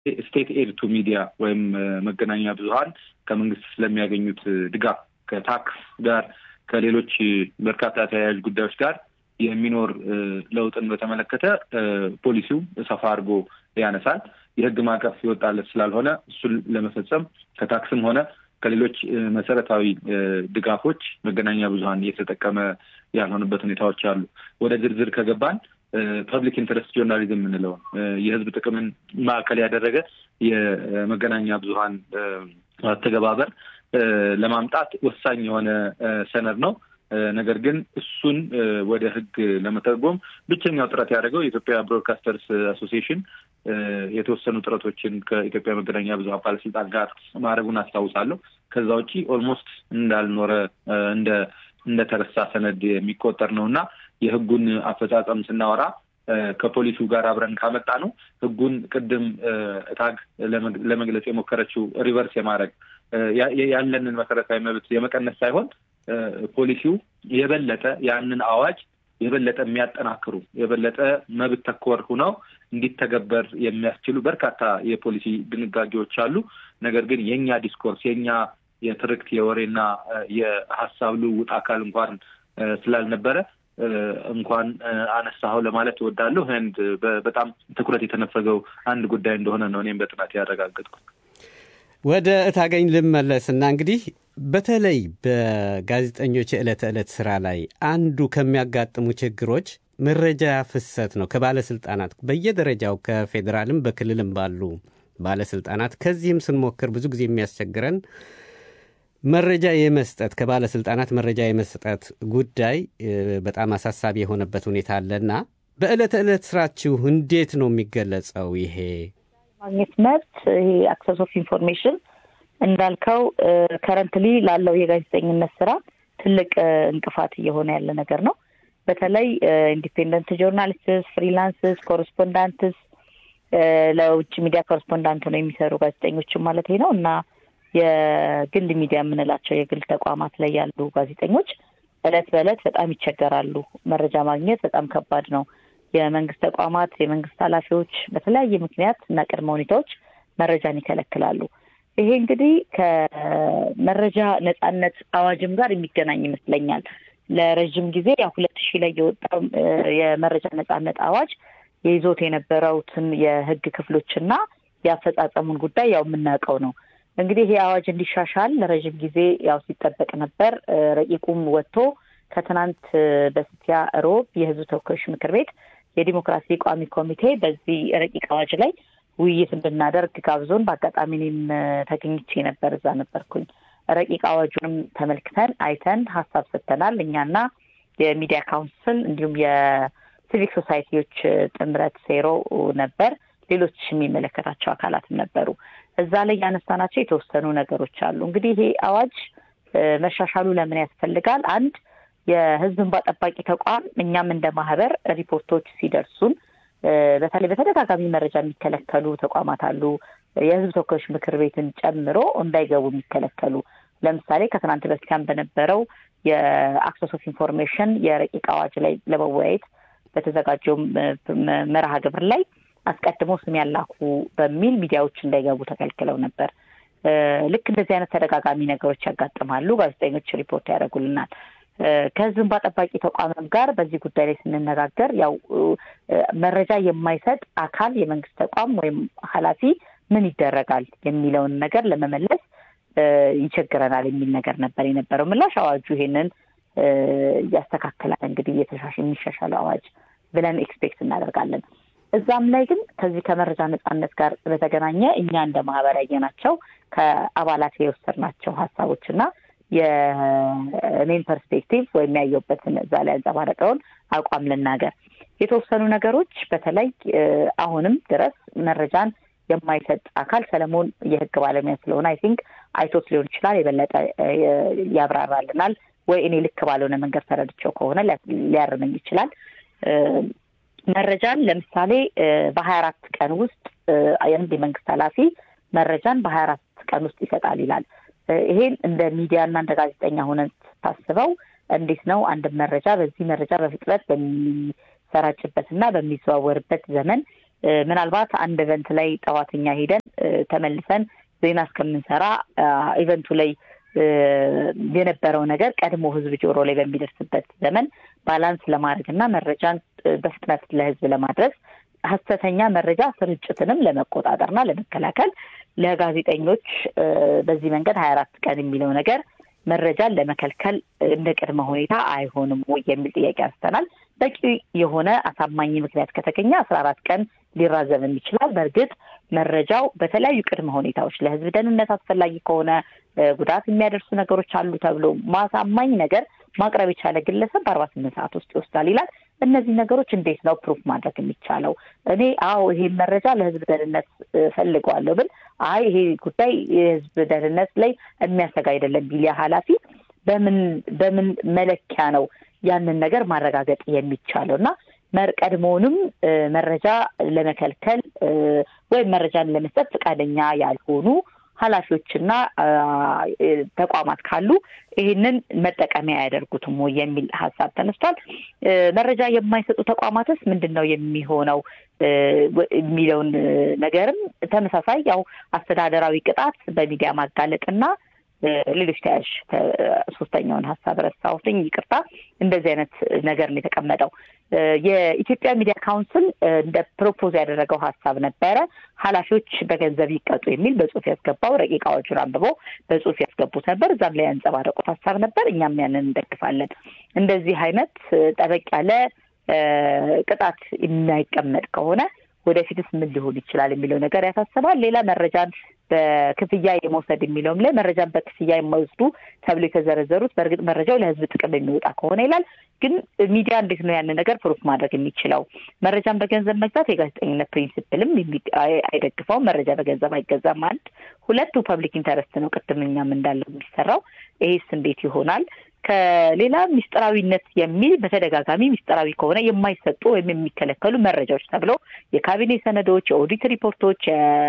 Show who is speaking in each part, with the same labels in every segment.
Speaker 1: ስቴት ኤድ ቱ ሚዲያ ወይም መገናኛ ብዙሃን ከመንግስት ስለሚያገኙት ድጋፍ ከታክስ ጋር ከሌሎች በርካታ ተያያዥ ጉዳዮች ጋር የሚኖር ለውጥን በተመለከተ ፖሊሲው ሰፋ አድርጎ ያነሳል። የህግ ማዕቀፍ ይወጣለት ስላልሆነ እሱን ለመፈጸም ከታክስም ሆነ ከሌሎች መሰረታዊ ድጋፎች መገናኛ ብዙሃን እየተጠቀመ ያልሆነበት ሁኔታዎች አሉ። ወደ ዝርዝር ከገባን ፐብሊክ ኢንተረስት ጆርናሊዝም እንለው የህዝብ ጥቅምን ማዕከል ያደረገ የመገናኛ ብዙሃን አተገባበር ለማምጣት ወሳኝ የሆነ ሰነድ ነው። ነገር ግን እሱን ወደ ህግ ለመተርጎም ብቸኛው ጥረት ያደረገው የኢትዮጵያ ብሮድካስተርስ አሶሲዬሽን የተወሰኑ ጥረቶችን ከኢትዮጵያ መገናኛ ብዙሃን ባለስልጣን ጋር ማድረጉን አስታውሳለሁ። ከዛ ውጪ ኦልሞስት እንዳልኖረ እንደተረሳ ሰነድ የሚቆጠር ነውና የህጉን አፈጻጸም ስናወራ ከፖሊሲው ጋር አብረን ካመጣ ነው ህጉን ቅድም ታግ ለመግለጽ የሞከረችው ሪቨርስ የማድረግ ያለንን መሰረታዊ መብት የመቀነስ ሳይሆን ፖሊሲው የበለጠ ያንን አዋጅ የበለጠ የሚያጠናክሩ የበለጠ መብት ተኮር ሆነው እንዲተገበር የሚያስችሉ በርካታ የፖሊሲ ድንጋጌዎች አሉ። ነገር ግን የኛ ዲስኮርስ የኛ የትርክት የወሬና የሐሳብ ልውውጥ አካል እንኳን ስላልነበረ እንኳን አነሳው ለማለት እወዳለሁ። አንድ በጣም ትኩረት የተነፈገው አንድ ጉዳይ እንደሆነ ነው እኔም በጥናት ያረጋግጥኩት።
Speaker 2: ወደ እታገኝ ልመለስና እንግዲህ በተለይ በጋዜጠኞች የዕለት ስራ ላይ አንዱ ከሚያጋጥሙ ችግሮች መረጃ ፍሰት ነው። ከባለስልጣናት በየደረጃው ከፌደራልም በክልልም ባሉ ባለስልጣናት ከዚህም ስንሞክር ብዙ ጊዜ የሚያስቸግረን መረጃ የመስጠት ከባለስልጣናት መረጃ የመስጠት ጉዳይ በጣም አሳሳቢ የሆነበት ሁኔታ አለና በዕለት ስራችሁ እንዴት ነው የሚገለጸው? ይሄ
Speaker 3: ማግኘት መብት ይሄ አክሰስ ኦፍ ኢንፎርሜሽን እንዳልከው ከረንትሊ ላለው የጋዜጠኝነት ስራ ትልቅ እንቅፋት እየሆነ ያለ ነገር ነው። በተለይ ኢንዲፔንደንት ጆርናሊስትስ፣ ፍሪላንስስ፣ ኮረስፖንዳንትስ ለውጭ ሚዲያ ኮረስፖንዳንት ነው የሚሰሩ ጋዜጠኞች ማለት ነው እና የግል ሚዲያ የምንላቸው የግል ተቋማት ላይ ያሉ ጋዜጠኞች እለት በእለት በጣም ይቸገራሉ። መረጃ ማግኘት በጣም ከባድ ነው። የመንግስት ተቋማት የመንግስት ኃላፊዎች በተለያየ ምክንያት እና ቅድመ ሁኔታዎች መረጃን ይከለክላሉ። ይሄ እንግዲህ ከመረጃ ነጻነት አዋጅም ጋር የሚገናኝ ይመስለኛል። ለረጅም ጊዜ 2000 ላይ የወጣው የመረጃ ነጻነት አዋጅ የይዞት የነበረውትን የህግ ክፍሎችና ያፈጻጸሙን ጉዳይ ያው የምናውቀው ነው። እንግዲህ ይሄ አዋጅ እንዲሻሻል ለረጅም ጊዜ ያው ሲጠበቅ ነበር። ረቂቁም ወጥቶ ከትናንት በስቲያ ሮብ የህዝብ ተወካዮች ምክር ቤት የዲሞክራሲ ቋሚ ኮሚቴ በዚህ ረቂቅ አዋጅ ላይ ውይይት እንድናደርግ ጋብዞን በአጋጣሚ እኔም ተገኝቼ ነበር፣ እዛ ነበርኩኝ። ረቂቅ አዋጁንም ተመልክተን አይተን ሀሳብ ሰጥተናል። እኛና የሚዲያ ካውንስል እንዲሁም የሲቪክ ሶሳይቲዎች ጥምረት ሴሮ ነበር፣ ሌሎች የሚመለከታቸው አካላትም ነበሩ። እዛ ላይ ያነሳናቸው የተወሰኑ ነገሮች አሉ። እንግዲህ ይሄ አዋጅ መሻሻሉ ለምን ያስፈልጋል? አንድ የህዝብ እንባ ጠባቂ ተቋም እኛም እንደ ማህበር ሪፖርቶች ሲደርሱን በተለይ በተደጋጋሚ መረጃ የሚከለከሉ ተቋማት አሉ። የህዝብ ተወካዮች ምክር ቤትን ጨምሮ እንዳይገቡ የሚከለከሉ ለምሳሌ ከትናንት በስቲያም በነበረው የአክሰስ ኦፍ ኢንፎርሜሽን የረቂቅ አዋጅ ላይ ለመወያየት በተዘጋጀው መርሃ ግብር ላይ አስቀድሞ ስም ያላኩ በሚል ሚዲያዎች እንዳይገቡ ተከልክለው ነበር። ልክ እንደዚህ አይነት ተደጋጋሚ ነገሮች ያጋጥማሉ። ጋዜጠኞች ሪፖርት ያደርጉልናል። ከህዝብ እንባ ጠባቂ ተቋምም ጋር በዚህ ጉዳይ ላይ ስንነጋገር ያው መረጃ የማይሰጥ አካል የመንግስት ተቋም ወይም ኃላፊ ምን ይደረጋል የሚለውን ነገር ለመመለስ ይቸግረናል የሚል ነገር ነበር የነበረው ምላሽ። አዋጁ ይሄንን ያስተካክላል እንግዲህ የሚሻሻለው አዋጅ ብለን ኤክስፔክት እናደርጋለን። እዛም ላይ ግን ከዚህ ከመረጃ ነጻነት ጋር በተገናኘ እኛ እንደ ማህበር ያየናቸው ከአባላት የወሰድናቸው ሀሳቦችና የኔን ፐርስፔክቲቭ ወይም ያየሁበትን እዛ ላይ አንጸባረቀውን አቋም ልናገር። የተወሰኑ ነገሮች በተለይ አሁንም ድረስ መረጃን የማይሰጥ አካል ሰለሞን የህግ ባለሙያ ስለሆነ አይ ቲንክ አይቶት ሊሆን ይችላል፣ የበለጠ ያብራራልናል ወይ እኔ ልክ ባልሆነ መንገድ ተረድቼው ከሆነ ሊያርመኝ ይችላል። መረጃን ለምሳሌ በ24 ቀን ውስጥ አንድ የመንግስት ኃላፊ መረጃን በ24 ቀን ውስጥ ይሰጣል ይላል። ይሄን እንደ ሚዲያና እንደ ጋዜጠኛ ሆነን ታስበው እንዴት ነው አንድ መረጃ በዚህ መረጃ በፍጥነት በሚሰራጭበትና በሚዘዋወርበት ዘመን ምናልባት አንድ ኢቨንት ላይ ጠዋትኛ ሄደን ተመልሰን ዜና እስከምንሰራ ኢቨንቱ ላይ የነበረው ነገር ቀድሞ ህዝብ ጆሮ ላይ በሚደርስበት ዘመን ባላንስ ለማድረግና መረጃን በፍጥነት ለህዝብ ለማድረስ ሐሰተኛ መረጃ ስርጭትንም ለመቆጣጠርና ለመከላከል ለጋዜጠኞች በዚህ መንገድ 24 ቀን የሚለው ነገር መረጃን ለመከልከል እንደ ቅድመ ሁኔታ አይሆንም ወይ የሚል ጥያቄ አንስተናል። በቂ የሆነ አሳማኝ ምክንያት ከተገኘ 14 ቀን ሊራዘም ይችላል። በእርግጥ መረጃው በተለያዩ ቅድመ ሁኔታዎች ለህዝብ ደህንነት አስፈላጊ ከሆነ ጉዳት የሚያደርሱ ነገሮች አሉ ተብሎ ማሳማኝ ነገር ማቅረብ የቻለ ግለሰብ በ48 ሰዓት ውስጥ ይወስዳል ይላል። እነዚህ ነገሮች እንዴት ነው ፕሩፍ ማድረግ የሚቻለው? እኔ ይሄ መረጃ ለህዝብ ደህንነት ፈልገዋለሁ ብል ይሄ ጉዳይ የህዝብ ደህንነት ላይ የሚያሰጋ አይደለም ቢል ኃላፊ በምን መለኪያ ነው ያንን ነገር ማረጋገጥ የሚቻለውና ቀድሞውንም መረጃ ለመከልከል ወይ መረጃን ለመስጠት ፈቃደኛ ያልሆኑ ኃላፊዎችና ተቋማት ካሉ ይሄንን መጠቀሚያ ያደርጉትም ወይ የሚል ሐሳብ ተነስቷል። መረጃ የማይሰጡ ተቋማትስ ምንድነው የሚሆነው የሚለውን ነገርም ተመሳሳይ አስተዳደራዊ ቅጣት በሚዲያ ማጋለጥና ሌሎች ታያሽ ሶስተኛውን ሐሳብ ረሳሁኝ ይቅርታ እንደዚህ አይነት ነገር ነው የተቀመጠው። የኢትዮጵያ ሚዲያ ካውንስል እንደ ፕሮፖዝ ያደረገው ሐሳብ ነበረ ኃላፊዎች በገንዘብ ይቀጡ የሚል በጽሁፍ ያስገባው ረቂቅ አዋጁን አንብቦ በጽሁፍ ያስገቡት ነበር። እዛም ላይ ያንጸባረቁት ሐሳብ ነበር። እኛም ያንን እንደግፋለን። እንደዚህ አይነት ጠበቅ ያለ ቅጣት የማይቀመጥ ከሆነ ወደፊትስ ምን ሊሆን ይችላል የሚለው ነገር ያሳስባል። ሌላ መረጃን በክፍያ የመውሰድ የሚለውም ላይ መረጃን በክፍያ የማይወስዱ ተብሎ የተዘረዘሩት በእርግጥ መረጃው ለህዝብ ጥቅም የሚወጣ ከሆነ ይላል። ግን ሚዲያ እንዴት ነው ያን ነገር ፕሩፍ ማድረግ የሚችለው? መረጃን በገንዘብ መግዛት የጋዜጠኝነት ፕሪንሲፕልም አይደግፈውም። መረጃ በገንዘብ አይገዛም። አንድ ሁለቱ ፐብሊክ ኢንተረስት ነው ቅድምኛም እንዳለው የሚሰራው። ይሄስ እንዴት ይሆናል? ከሌላ ሚስጥራዊነት የሚል በተደጋጋሚ ሚስጥራዊ ከሆነ የማይሰጡ ወይም የሚከለከሉ መረጃዎች ተብለው የካቢኔ ሰነዶች፣ የኦዲት ሪፖርቶች፣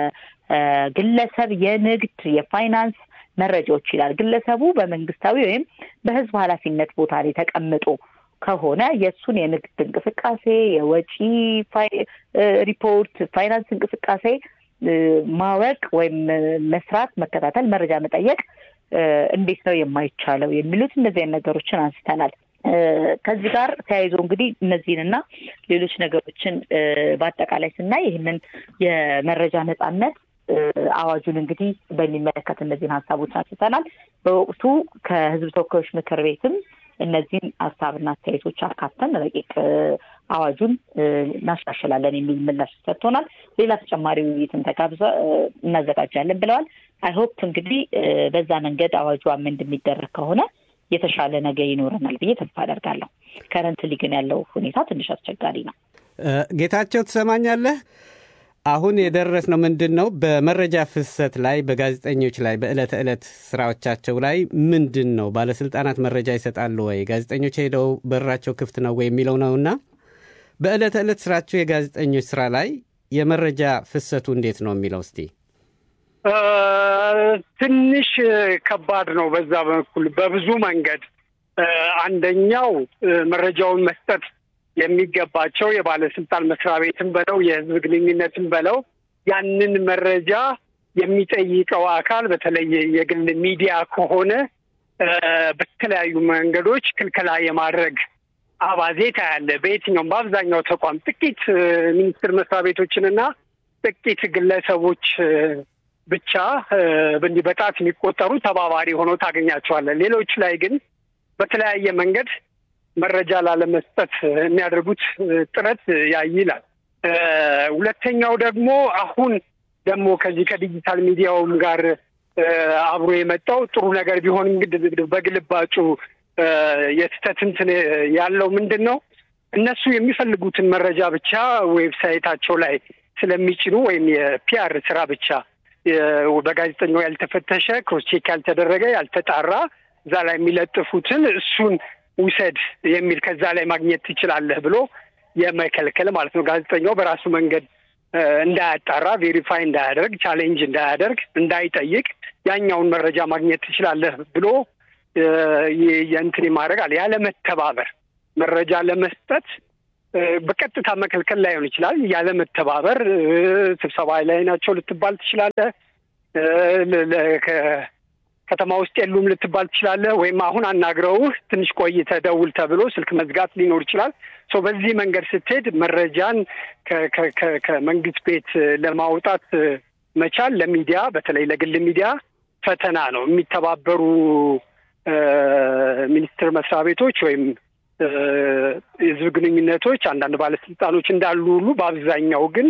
Speaker 3: ግለሰብ የንግድ የፋይናንስ መረጃዎች ይላል። ግለሰቡ በመንግስታዊ ወይም በህዝብ ኃላፊነት ቦታ ላይ ተቀምጦ ከሆነ የሱን የንግድ እንቅስቃሴ የወጪ ሪፖርት ፋይናንስ እንቅስቃሴ ማወቅ ወይም መስራት መከታተል መረጃ መጠየቅ እንዴት ነው የማይቻለው የሚሉት እነዚህ ነገሮችን አንስተናል። ከዚህ ጋር ተያይዞ እንግዲህ እነዚህንና ሌሎች ነገሮችን በአጠቃላይ ስናይ ይህንን የመረጃ ነጻነት አዋጁን እንግዲህ በሚመለከት እነዚህን ሐሳቦች አንስተናል። በወቅቱ ከህዝብ ተወካዮች ምክር ቤትም እነዚህን ሐሳብና አስተያየቶች አካተን ረቂቅ አዋጁን እናሻሽላለን የሚል ምላሽ ሰጥቶናል። ሌላ ተጨማሪ ውይይትን እናዘጋጃለን ብለዋል። አይ ሆፕ እንግዲህ በዛ መንገድ አዋጁ አመንድ የሚደረግ ከሆነ የተሻለ ነገር ይኖረናል ብዬ ተስፋ አደርጋለሁ። ከረንትሊ ግን ያለው ሁኔታ ትንሽ አስቸጋሪ ነው።
Speaker 2: ጌታቸው ትሰማኛለህ? አሁን የደረስነው ምንድነው በመረጃ ፍሰት ላይ በጋዜጠኞች ላይ በእለት ዕለት ስራዎቻቸው ላይ ምንድነው ባለስልጣናት መረጃ ይሰጣሉ ወይ ጋዜጠኞች ሄደው በራቸው ክፍት ነው ወይ የሚለው ነውና በእለት ዕለት ስራቸው የጋዜጠኞች ስራ ላይ የመረጃ ፍሰቱ እንዴት ነው የሚለው እስቲ
Speaker 4: ትንሽ ከባድ ነው በዛ በኩል በብዙ መንገድ አንደኛው መረጃውን መስጠት የሚገባቸው የባለስልጣን መስሪያ ቤትን በለው የህዝብ ግንኙነትን በለው ያንን መረጃ የሚጠይቀው አካል በተለይ የግል ሚዲያ ከሆነ በተለያዩ መንገዶች ክልከላ የማድረግ አባዜ ታያለ። በየትኛውም በአብዛኛው ተቋም ጥቂት ሚኒስቴር መስሪያ ቤቶችንና ጥቂት ግለሰቦች ብቻ በጣት የሚቆጠሩ ተባባሪ ሆነው ታገኛቸዋለህ። ሌሎች ላይ ግን በተለያየ መንገድ መረጃ ላለመስጠት የሚያደርጉት ጥረት ያይላል። ሁለተኛው ደግሞ አሁን ደግሞ ከዚህ ከዲጂታል ሚዲያውም ጋር አብሮ የመጣው ጥሩ ነገር ቢሆን እንግዲህ በግልባጩ የስተትንትን ያለው ምንድነው እነሱ የሚፈልጉትን መረጃ ብቻ ዌብሳይታቸው ላይ ስለሚጭኑ ወይም የፒአር ስራ ብቻ በጋዜጠኛው ያልተፈተሸ ክሮስ ቼክ ያልተደረገ ያልተጣራ እዛ ላይ የሚለጥፉትን እሱን ውሰድ የሚል ከዛ ላይ ማግኘት ትችላለህ ብሎ የመከልከል ማለት ነው። ጋዜጠኛው በራሱ መንገድ እንዳያጣራ ቬሪፋይ እንዳያደርግ ቻሌንጅ እንዳያደርግ እንዳይጠይቅ ያኛውን መረጃ ማግኘት ትችላለህ ብሎ የእንትን ማድረግ አለ። ያለ መተባበር መረጃ ለመስጠት በቀጥታ መከልከል ላይሆን ይችላል። ያለ መተባበር ስብሰባ ላይ ናቸው ልትባል ትችላለህ። ከተማ ውስጥ የሉም ልትባል ትችላለህ። ወይም አሁን አናግረውህ ትንሽ ቆይተህ ደውል ተብሎ ስልክ መዝጋት ሊኖር ይችላል። በዚህ መንገድ ስትሄድ መረጃን ከመንግስት ቤት ለማውጣት መቻል ለሚዲያ በተለይ ለግል ሚዲያ ፈተና ነው። የሚተባበሩ ሚኒስቴር መስሪያ ቤቶች ወይም የህዝብ ግንኙነቶች አንዳንድ ባለስልጣኖች እንዳሉ ሁሉ በአብዛኛው ግን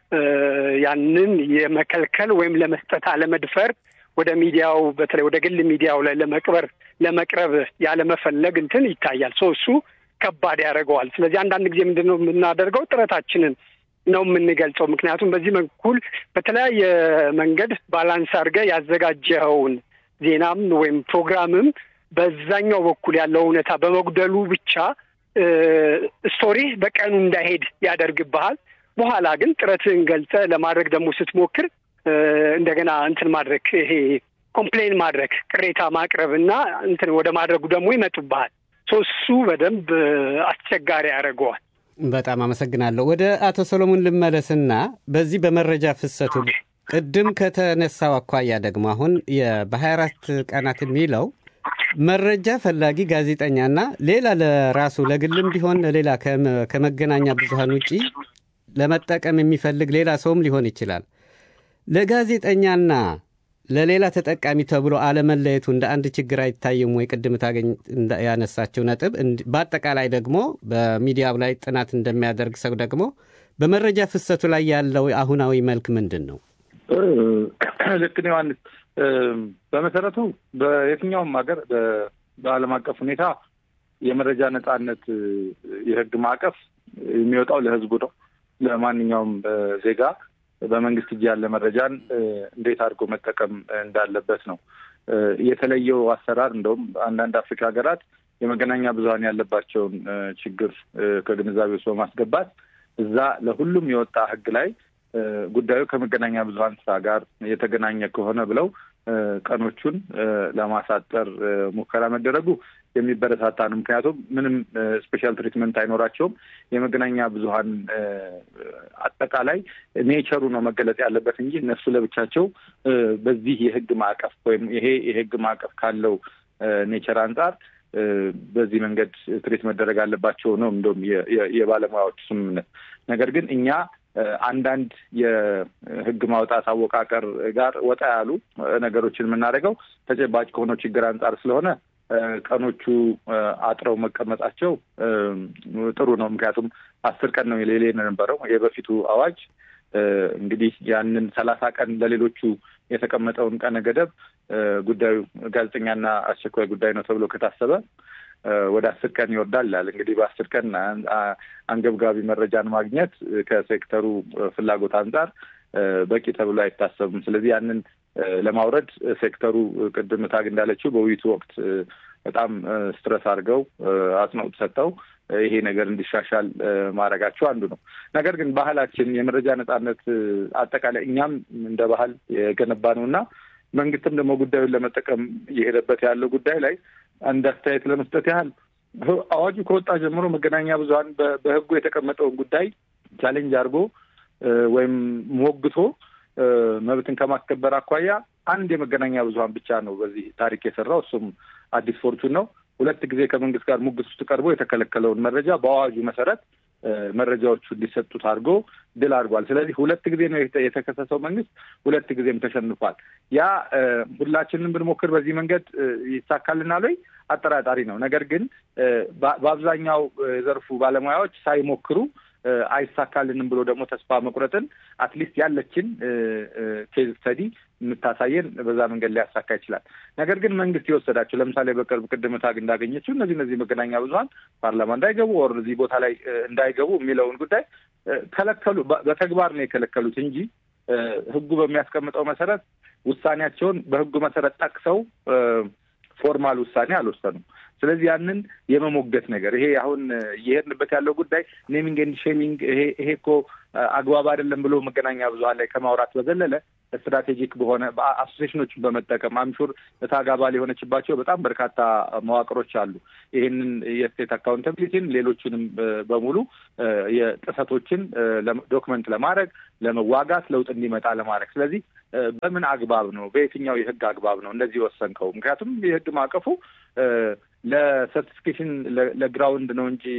Speaker 4: ያንን የመከልከል ወይም ለመስጠት አለመድፈር ወደ ሚዲያው በተለይ ወደ ግል ሚዲያው ላይ ለመቅረብ ያለመፈለግ እንትን ይታያል። እሱ ከባድ ያደርገዋል። ስለዚህ አንዳንድ ጊዜ ምንድነው የምናደርገው? ጥረታችንን ነው የምንገልጸው። ምክንያቱም በዚህ በኩል በተለያየ መንገድ ባላንስ አድርገህ ያዘጋጀኸውን ዜናም ወይም ፕሮግራምም በዛኛው በኩል ያለው እውነታ በመጉደሉ ብቻ ስቶሪ በቀኑ እንዳይሄድ ያደርግብሃል። በኋላ ግን ጥረትን ገልጸህ ለማድረግ ደግሞ ስትሞክር እንደገና እንትን ማድረግ ይሄ ኮምፕሌን ማድረግ ቅሬታ ማቅረብ እና እንትን ወደ ማድረጉ ደግሞ ይመጡብሃል። እሱ በደንብ አስቸጋሪ ያደርገዋል።
Speaker 2: በጣም አመሰግናለሁ። ወደ አቶ ሰሎሞን ልመለስና በዚህ በመረጃ ፍሰቱ ቅድም ከተነሳው አኳያ ደግሞ አሁን በ24 ቀናት የሚለው መረጃ ፈላጊ ጋዜጠኛና ሌላ ለራሱ ለግልም ቢሆን ሌላ ከመገናኛ ብዙሃን ውጪ ለመጠቀም የሚፈልግ ሌላ ሰውም ሊሆን ይችላል። ለጋዜጠኛና ለሌላ ተጠቃሚ ተብሎ አለመለየቱ እንደ አንድ ችግር አይታይም ወይ? ቅድም ያነሳቸው ነጥብ በአጠቃላይ ደግሞ በሚዲያው ላይ ጥናት እንደሚያደርግ ሰው ደግሞ በመረጃ ፍሰቱ ላይ ያለው አሁናዊ መልክ ምንድን ነው?
Speaker 1: ልክ ነው ዮሐንስ። በመሰረቱ በየትኛውም ሀገር በዓለም አቀፍ ሁኔታ የመረጃ ነጻነት የህግ ማዕቀፍ የሚወጣው ለህዝቡ ነው። ለማንኛውም ዜጋ በመንግስት እጅ ያለ መረጃን እንዴት አድርጎ መጠቀም እንዳለበት ነው። የተለየው አሰራር እንደውም አንዳንድ አፍሪካ ሀገራት የመገናኛ ብዙሃን ያለባቸውን ችግር ከግንዛቤ ውስጥ በማስገባት እዛ ለሁሉም የወጣ ህግ ላይ ጉዳዩ ከመገናኛ ብዙሃን ስራ ጋር የተገናኘ ከሆነ ብለው ቀኖቹን ለማሳጠር ሙከራ መደረጉ የሚበረታታ ነው። ምክንያቱም ምንም ስፔሻል ትሪትመንት አይኖራቸውም። የመገናኛ ብዙሃን አጠቃላይ ኔቸሩ ነው መገለጽ ያለበት እንጂ እነሱ ለብቻቸው በዚህ የህግ ማዕቀፍ ወይም ይሄ የህግ ማዕቀፍ ካለው ኔቸር አንጻር በዚህ መንገድ ትሪት መደረግ አለባቸው ነው እንደውም የባለሙያዎች ስምምነት። ነገር ግን እኛ አንዳንድ የህግ ማውጣት አወቃቀር ጋር ወጣ ያሉ ነገሮችን የምናደርገው ተጨባጭ ከሆነው ችግር አንጻር ስለሆነ ቀኖቹ አጥረው መቀመጣቸው ጥሩ ነው። ምክንያቱም 10 ቀን ነው የሌለን የነበረው የበፊቱ አዋጅ። እንግዲህ ያንን 30 ቀን ለሌሎቹ የተቀመጠውን ቀነ ገደብ ጉዳዩ ጋዜጠኛና አስቸኳይ ጉዳይ ነው ተብሎ ከታሰበ ወደ 10 ቀን ይወርዳል ይላል። እንግዲህ በ10 ቀን አንገብጋቢ መረጃን ማግኘት ከሴክተሩ ፍላጎት አንጻር በቂ ተብሎ አይታሰብም። ስለዚህ ያንን ለማውረድ ሴክተሩ ቅድም ታግ እንዳለችው በውይይቱ ወቅት በጣም ስትረስ አድርገው አጽንኦት ሰጥተው ይሄ ነገር እንዲሻሻል ማድረጋቸው አንዱ ነው። ነገር ግን ባህላችን የመረጃ ነጻነት አጠቃላይ እኛም እንደ ባህል የገነባ ነውና መንግስትም ደግሞ ጉዳዩን ለመጠቀም እየሄደበት ያለው ጉዳይ ላይ አንድ አስተያየት ለመስጠት ያህል አዋጁ ከወጣ ጀምሮ መገናኛ ብዙሃን በህጉ የተቀመጠውን ጉዳይ ቻሌንጅ አድርጎ ወይም ሞግቶ መብትን ከማስከበር አኳያ አንድ የመገናኛ ብዙሃን ብቻ ነው በዚህ ታሪክ የሰራው፣ እሱም አዲስ ፎርቹን ነው። 2 ጊዜ ከመንግስት ጋር ሙግት ውስጥ ቀርቦ የተከለከለውን መረጃ በአዋጁ መሰረት መረጃዎቹ እንዲሰጡት አድርጎ ድል አድርጓል። ስለዚህ 2 ጊዜ ነው የተከሰሰው መንግስት፣ 2 ጊዜም ተሸንፏል። ያ ሁላችንም ብንሞክር በዚህ መንገድ ይሳካልናል ወይ? አጠራጣሪ ነው። ነገር ግን በአብዛኛው የዘርፉ ባለሙያዎች ሳይሞክሩ አይሳካልንም ብሎ ደግሞ ተስፋ መቁረጥን አትሊስት ያለችን ኬዝ ስተዲ የምታሳየን በዛ መንገድ ሊያሳካ ይችላል። ነገር ግን መንግስት የወሰዳቸው ለምሳሌ በቅርብ ቅድም ታግ እንዳገኘችው እነዚህ መገናኛ ብዙሃን ፓርላማ እንዳይገቡ ወር እዚህ ቦታ ላይ እንዳይገቡ የሚለውን ጉዳይ ከለከሉ። በተግባር ነው የከለከሉት እንጂ ህጉ በሚያስቀምጠው መሰረት ውሳኔያቸውን በህጉ መሰረት ጠቅሰው ፎርማል ውሳኔ አልወሰኑም። ስለዚህ ያንን የመሞገት ነገር ይሄ አሁን እየሄድንበት ያለው ጉዳይ ኔሚንግ ኤንድ ሼሚንግ ይሄ እኮ አግባብ አይደለም ብሎ መገናኛ ብዙሃን ላይ ከማውራት በዘለለ ስትራቴጂክ በሆነ አሶሲዬሽኖችን በመጠቀም አምሹር ታጋባል የሆነችባቸው በጣም በርካታ መዋቅሮች አሉ። ይህንን የስቴት አካውንታቢሊቲን ሌሎችንም በሙሉ የጥሰቶችን ዶክመንት ለማድረግ ለመዋጋት ለውጥ እንዲመጣ ለማድረግ ስለዚህ በምን አግባብ ነው በየትኛው የህግ አግባብ ነው እንደዚህ ወሰንከው? ምክንያቱም የህግ ማዕቀፉ ለሰርቲፊኬሽን ለግራውንድ ነው እንጂ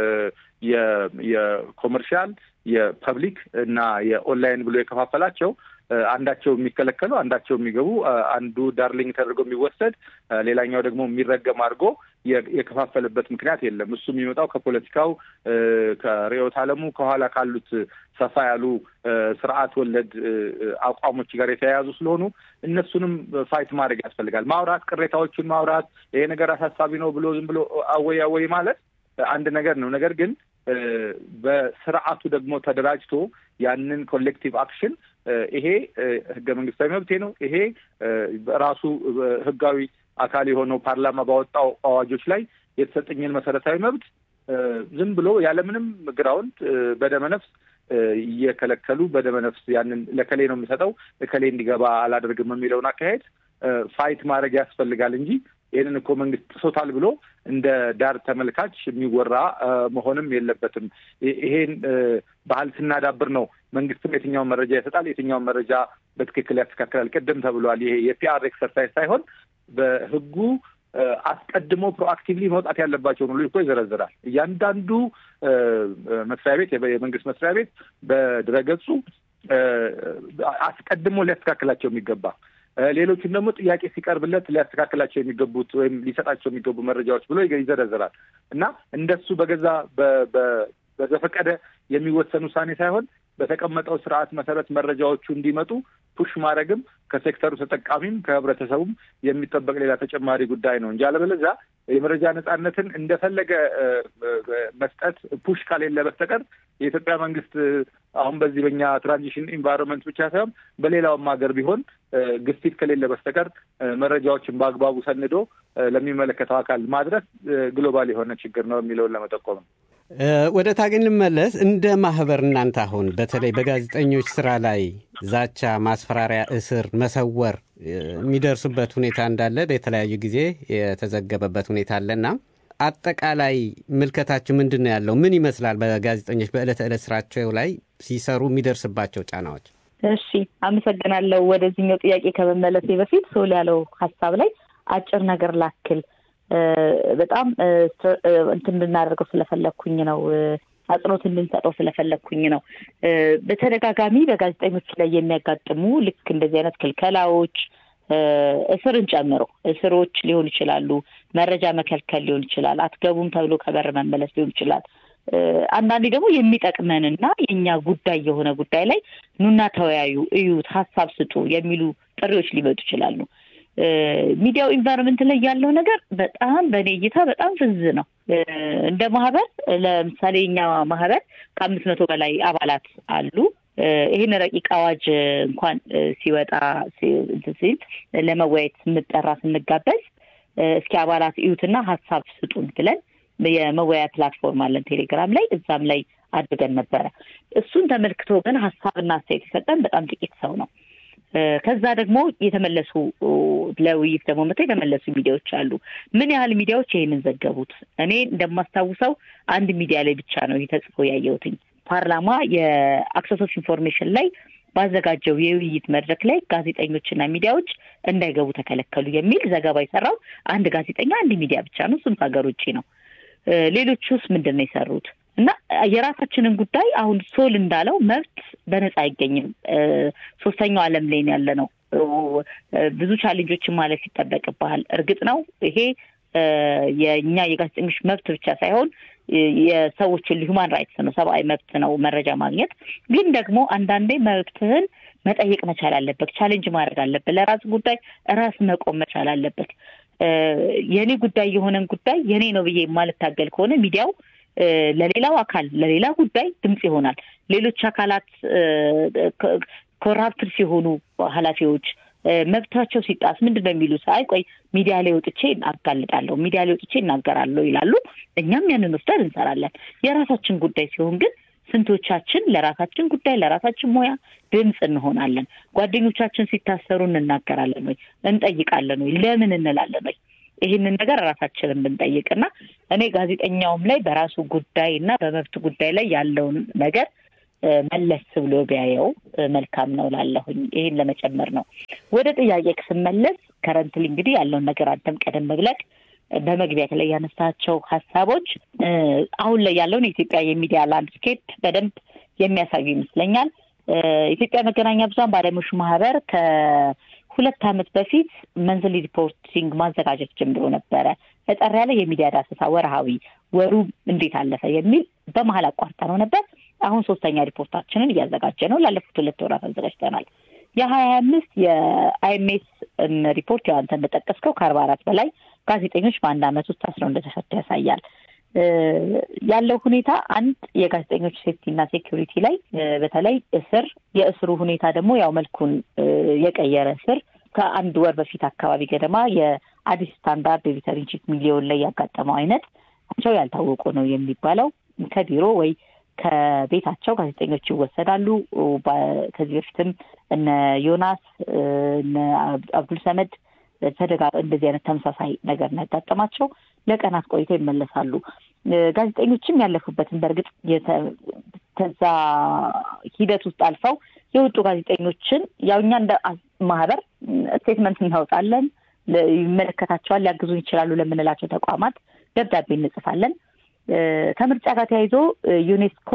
Speaker 1: የኮመርሻል የፐብሊክ እና የኦንላይን ብሎ የከፋፈላቸው አንዳቸው የሚከለከሉ አንዳቸው የሚገቡ አንዱ ዳርሊንግ ተደርጎ የሚወሰድ ሌላኛው ደግሞ የሚረገም አድርጎ የከፋፈለበት ምክንያት የለም። እሱ የሚመጣው ከፖለቲካው ከርዕዮተ ዓለሙ ከኋላ ካሉት ሰፋ ያሉ ስርዓት ወለድ አቋሞች ጋር የተያያዙ ስለሆኑ እነሱንም ፋይት ማድረግ ያስፈልጋል። ማውራት፣ ቅሬታዎችን ማውራት፣ ይሄ ነገር አሳሳቢ ነው ብሎ ዝም ብሎ አወይ ማለት አንድ ነገር ነው። ነገር ግን በስርዓቱ ደግሞ ተደራጅቶ ያንን ኮሌክቲቭ አክሽን ይሄ ህገ መንግስታዊ መብቴ ነው፣ ይሄ በራሱ ህጋዊ አካል የሆነው ፓርላማ ባወጣው አዋጆች ላይ የተሰጠኝን መሰረታዊ መብት ዝም ብሎ ያለምንም ግራውንድ በደመነፍስ እየከለከሉ በደመነፍስ ያንን ለከሌ ነው የሚሰጠው ለከሌ እንዲገባ አላደርግም የሚለውን አካሄድ ፋይት ማድረግ ያስፈልጋል እንጂ ይህንን እኮ መንግስት ጥሶታል ብሎ እንደ ዳር ተመልካች የሚወራ መሆንም የለበትም። ይሄን ባህል ስናዳብር ነው መንግስትም የትኛውን መረጃ ይሰጣል፣ የትኛውን መረጃ በትክክል ያስተካክላል። ቅድም ተብሏል። ይሄ የፒአር ኤክሰርሳይዝ ሳይሆን በህጉ አስቀድሞ ፕሮአክቲቭሊ መውጣት ያለባቸውን ሁሉ እኮ ይዘረዝራል። እያንዳንዱ መስሪያ ቤት የመንግስት መስሪያ ቤት በድረገጹ አስቀድሞ ሊያስተካክላቸው የሚገባ ሌሎቹም ደግሞ ጥያቄ ሲቀርብለት ሊያስተካክላቸው የሚገቡት ወይም ሊሰጣቸው የሚገቡ መረጃዎች ብሎ ይዘረዝራል እና እንደሱ በገዛ በዘፈቀደ የሚወሰን ውሳኔ ሳይሆን በተቀመጠው ስርዓት መሰረት መረጃዎቹ እንዲመጡ ፑሽ ማድረግም ከሴክተሩ ተጠቃሚም ከህብረተሰቡም የሚጠበቅ ሌላ ተጨማሪ ጉዳይ ነው እንጂ አለበለዚያ የመረጃ ነጻነትን እንደፈለገ መስጠት ፑሽ ካሌለ በስተቀር የኢትዮጵያ መንግስት አሁን በዚህ በእኛ ትራንዚሽን ኢንቫይሮንመንት ብቻ ሳይሆን በሌላውም ሀገር ቢሆን ግፊት ከሌለ በስተቀር መረጃዎችን በአግባቡ ሰንዶ ለሚመለከተው አካል ማድረስ ግሎባል የሆነ ችግር ነው የሚለውን ለመጠቆም ነው።
Speaker 2: ወደ ታገኝ ልመለስ። እንደ ማህበር እናንተ አሁን በተለይ በጋዜጠኞች ስራ ላይ ዛቻ፣ ማስፈራሪያ፣ እስር፣ መሰወር የሚደርሱበት ሁኔታ እንዳለ በተለያዩ ጊዜ የተዘገበበት ሁኔታ አለና አጠቃላይ ምልከታችሁ ምንድን ነው ያለው? ምን ይመስላል? በጋዜጠኞች በዕለት ተዕለት ስራቸው ላይ ሲሰሩ የሚደርስባቸው ጫናዎች።
Speaker 3: እሺ፣ አመሰግናለሁ። ወደዚህኛው ጥያቄ ከመመለሴ በፊት ሶል ያለው ሀሳብ ላይ አጭር ነገር ላክል። በጣም እንትን እንድናደርገው ስለፈለኩኝ ነው፣ አጽንኦት እንድንሰጠው ስለፈለኩኝ ነው። በተደጋጋሚ በጋዜጠኞች ላይ የሚያጋጥሙ ልክ እንደዚህ አይነት ክልከላዎች እስርን ጨምሮ እስሮች ሊሆን ይችላሉ፣ መረጃ መከልከል ሊሆን ይችላል፣ አትገቡም ተብሎ ከበር መመለስ ሊሆን ይችላል። አንዳንዴ ደግሞ የሚጠቅመንና የኛ ጉዳይ የሆነ ጉዳይ ላይ ኑና ተወያዩ፣ እዩት፣ ሀሳብ ስጡ የሚሉ ጥሪዎች ሊመጡ ይችላሉ። ሚዲያው ኢንቫይሮንመንት ላይ ያለው ነገር በጣም በኔ እይታ በጣም ፍዝ ነው። እንደ ማህበር ለምሳሌ እኛ ማህበር ከ500 በላይ አባላት አሉ። ይሄን ረቂቅ አዋጅ እንኳን ሲወጣ ሲል ለመወያየት ስንጠራ ስንጋበዝ እስኪ አባላት እዩትና ሀሳብ ስጡን ብለን የመወያያ ፕላትፎርም አለን ቴሌግራም ላይ፣ እዛም ላይ አድርገን ነበረ። እሱን ተመልክቶ ግን ሀሳብና አስተያየት የሰጠን በጣም ጥቂት ሰው ነው። ከዛ ደግሞ የተመለሱ ለውይይት ደግሞ የተመለሱ ሚዲያዎች አሉ። ምን ያህል ሚዲያዎች ይሄንን ዘገቡት? እኔ እንደማስታውሰው አንድ ሚዲያ ላይ ብቻ ነው ተጽፎ ያየሁትኝ። ፓርላማ የአክሰስ ኦፍ ኢንፎርሜሽን ላይ ባዘጋጀው የውይይት መድረክ ላይ ጋዜጠኞችና ሚዲያዎች እንዳይገቡ ተከለከሉ የሚል ዘገባ የሰራው አንድ ጋዜጠኛ አንድ ሚዲያ ብቻ ነው። እሱም ከሀገር ውጭ ነው። ሌሎቹስ ምንድን ነው የሰሩት? እና የራሳችንን ጉዳይ አሁን ሶል እንዳለው መብት በነፃ አይገኝም። ሶስተኛው ዓለም ላይ ያለ ነው። ብዙ ቻሌንጆችን ማለፍ ይጠበቅብሃል። እርግጥ ነው ይሄ የኛ የጋዜጠኞች መብት ብቻ ሳይሆን የሰዎችን ሂውማን ራይትስ ነው፣ ሰብአዊ መብት ነው መረጃ ማግኘት። ግን ደግሞ አንዳንዴ መብትህን መጠየቅ መቻል አለበት፣ ቻሌንጅ ማድረግ አለበት። ለራስ ጉዳይ ራስ መቆም መቻል አለበት። የኔ ጉዳይ የሆነን ጉዳይ የኔ ነው ብዬ የማልታገል ከሆነ ሚዲያው ለሌላው አካል ለሌላ ጉዳይ ድምጽ ይሆናል። ሌሎች አካላት ኮራፕት ሲሆኑ ኃላፊዎች መብታቸው ሲጣስ ምንድነው የሚሉት? አይ ቆይ ሚዲያ ላይ ወጥቼ አጋልጣለሁ፣ ሚዲያ ላይ ወጥቼ እናገራለሁ ይላሉ። እኛም ያንን ወስደን እንሰራለን። የራሳችን ጉዳይ ሲሆን ግን ስንቶቻችን ለራሳችን ጉዳይ ለራሳችን ሙያ ድምጽ እንሆናለን? ጓደኞቻችን ሲታሰሩ እንናገራለን ወይ? እንጠይቃለን ወይ? ለምን እንላለን ወይ? ይህንን ነገር ራሳችንን ብንጠይቅና እኔ ጋዜጠኛውም ላይ በራሱ ጉዳይና በመብት ጉዳይ ላይ ያለውን ነገር መለስ ብሎ ቢያየው መልካም ነው ላለሁኝ። ይሄን ለመጨመር ነው። ወደ ጥያቄ ስመለስ ከረንትሊ እንግዲህ ያለውን ነገር አንተም ቀደም ብለህ በመግቢያ ላይ ያነሳቸው ሀሳቦች አሁን ላይ ያለውን የኢትዮጵያ የሚዲያ ላንድስኬፕ በደንብ የሚያሳዩ ይመስለኛል። ኢትዮጵያ መገናኛ ብዙሃን ባለሙያዎች ማህበር ከ2 ዓመት በፊት መንዝሊ ሪፖርቲንግ ማዘጋጀት ጀምሮ ነበረ። ተጠራ ያለ የሚዲያ ዳሰሳ ወርሃዊ ወሩ እንዴት አለፈ የሚል በመሀል አቋርጣ ነው ነበር። አሁን 3ኛ ሪፖርታችንን እያዘጋጀ ነው። ላለፉት 2 ወራት አዘጋጅተናል። የ25 የአይኤምኤስ ሪፖርት ያው አንተ እንደጠቀስከው ከ44 በላይ ጋዜጠኞች በአንድ ዓመት ውስጥ ታስረው እንደተፈቱ ያሳያል። ያለው ሁኔታ አንድ የጋዜጠኞች ሴፍቲና ሴኩሪቲ ላይ በተለይ የእስሩ ሁኔታ ደግሞ ያው መልኩን የቀየረ እስር ከአንድ ወር በፊት አካባቢ ገደማ የአዲስ ስታንዳርድ ኤዲተር ኢን ቺፍ ሚሊዮን ላይ ያጋጠመው አይነት ናቸው ያልታወቁ ነው የሚባለው። ከቢሮ ወይ ከቤታቸው ጋዜጠኞች ይወሰዳሉ። ከዚህ በፊትም እነ ዮናስ እነ አብዱል ሰመድ እንደዚህ አይነት ተመሳሳይ ነገር ያጋጠማቸው ለቀናት ቆይተው ይመለሳሉ። ጋዜጠኞችም ያለፉበትን በእርግጥ ከዛ ሂደት ውስጥ አልፈው የወጡ ጋዜጠኞችን ያው እኛ እንደ ማህበር ስቴትመንት እናወጣለን። ይመለከታቸዋል ሊያግዙን ይችላሉ ለምንላቸው ተቋማት ደብዳቤ እንጽፋለን። ከምርጫ ጋር ተያይዞ ዩኔስኮ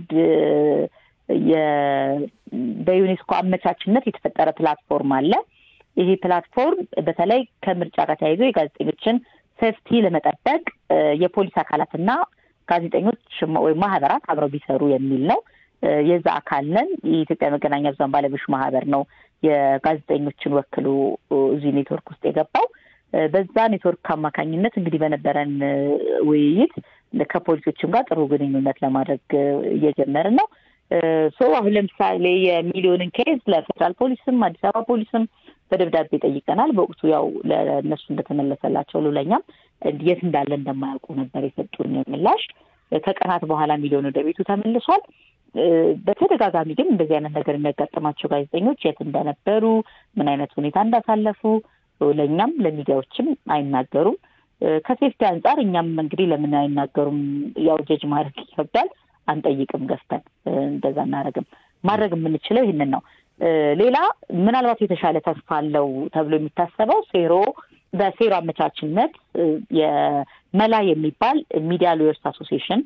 Speaker 3: በዩኔስኮ አመቻችነት የተፈጠረ ፕላትፎርም አለ። ይሄ ፕላትፎርም በተለይ ከምርጫ ጋር ተያይዞ የጋዜጠኞችን ሴፍቲ ለመጠበቅ የፖሊስ አካላትና ጋዜጠኞች ወይ ማህበራት አብረው ቢሰሩ የሚል ነው። የዛ አካል ነን። የኢትዮጵያ መገናኛ ብዙሃን ባለሙያዎች ማህበር ነው የጋዜጠኞችን ወክሎ እዚህ ኔትወርክ ውስጥ የገባው። በዛ ኔትወርክ አማካኝነት እንግዲህ በነበረን ውይይት ከፖሊሶችም ጋር ጥሩ ግንኙነት ለማድረግ እየጀመርን ነው። አሁን ለምሳሌ የሚሊዮንን ኬዝ ለፌደራል ፖሊስም አዲስ አበባ ፖሊስም በደብዳቤ ጠይቀናል። በወቅቱ ያው ለእነሱ እንደተመለሰላቸው ለኛም የት እንዳለ እንደማያውቁ ነበር የሰጡን ምላሽ። ከቀናት በኋላ ሚሊዮን ወደ ቤቱ ተመልሷል። በተደጋጋሚ ግን እንደዚህ አይነት ነገር የሚያጋጥማቸው ጋዜጠኞች የት እንደነበሩ ምን አይነት ሁኔታ እንዳሳለፉ ለኛም ለሚዲያዎችም አይናገሩም። ከሴፍቲ አንጻር እኛም እንግዲህ ለምን አይናገሩም ያው ጀጅ ማድረግ ይከብዳል። አንጠይቅም ገፍተን እንደዛ እናረግም። ማድረግ የምንችለው ይሄንን ነው። ሌላ ምናልባት የተሻለ ተስፋ አለው ተብሎ የሚታሰበው በሴሮ አመቻችነት የመላ የሚባል ሚዲያ ሎየርስ አሶሲዬሽን